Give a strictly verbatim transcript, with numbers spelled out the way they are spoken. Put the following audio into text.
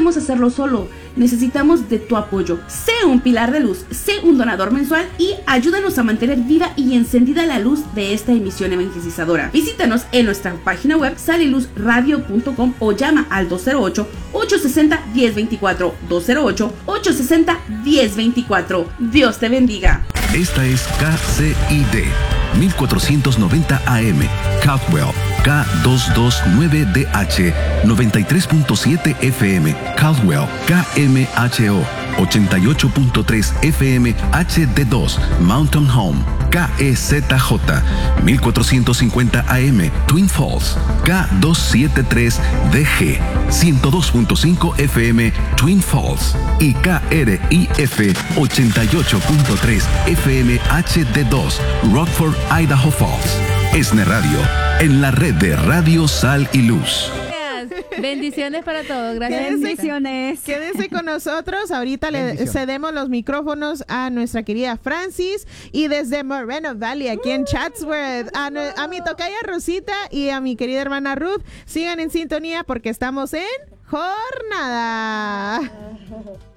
podemos hacerlo solo. Necesitamos de tu apoyo. Sé un pilar de luz, sé un donador mensual y ayúdanos a mantener viva y encendida la luz de esta emisión evangelizadora. Visítanos en nuestra página web sal y luz radio punto com o llama al dos cero ocho, ocho seis cero, uno cero dos cuatro, dos cero ocho, ocho seis cero, uno cero dos cuatro. Dios te bendiga. Esta es K C I D mil cuatrocientos noventa A M, Caldwell, K doscientos veintinueve D H, noventa y tres punto siete F M, Caldwell, K M H O, ochenta y ocho punto tres F M H D dos, Mountain Home, K E Z J, mil cuatrocientos cincuenta A M, Twin Falls, K doscientos setenta y tres D G, ciento dos punto cinco F M, Twin Falls, y K R I F, ochenta y ocho punto tres F M H D dos, Rockford, Idaho Falls. ESNE Radio, en la red de Radio Sal y Luz. Bendiciones para todos. Gracias. Bendiciones. Quédense con nosotros. Ahorita le cedemos los micrófonos a nuestra querida Francis y desde Moreno Valley, aquí en Chatsworth, a, a mi tocaya Rosita y a mi querida hermana Ruth. Sigan en sintonía porque estamos en jornada.